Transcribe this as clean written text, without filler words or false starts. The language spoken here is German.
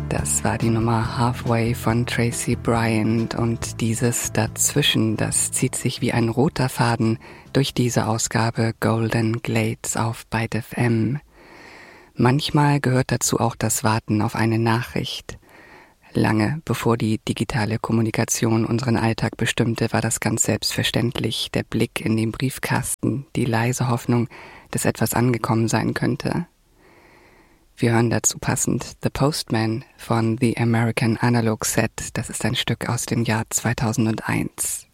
Das war die Nummer Halfway von Tracy Bryant und dieses Dazwischen, das zieht sich wie ein roter Faden durch diese Ausgabe Golden Glades auf Byte FM. Manchmal gehört dazu auch das Warten auf eine Nachricht. Lange bevor die digitale Kommunikation unseren Alltag bestimmte, war das ganz selbstverständlich. Der Blick in den Briefkasten, die leise Hoffnung, dass etwas angekommen sein könnte. Wir hören dazu passend The Postman von The American Analog Set. Das ist ein Stück aus dem Jahr 2001.